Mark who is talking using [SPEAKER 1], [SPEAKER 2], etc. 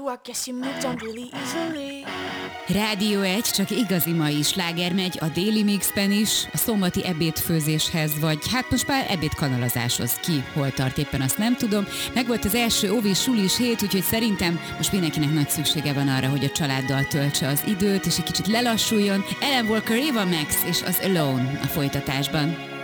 [SPEAKER 1] I guess you moved on really easily.
[SPEAKER 2] Rádió 1, csak igazi mai sláger megy a déli mixben is, a szombati ebédfőzéshez, vagy hát most már ebédkanalazáshoz. Ki hol tart éppen, azt nem tudom. Meg volt az első óvis sulis hét, úgyhogy szerintem most mindenkinek nagy szüksége van arra, hogy a családdal töltse az időt, és egy kicsit lelassuljon. Alan Walker, Eva Max és az Alone a folytatásban.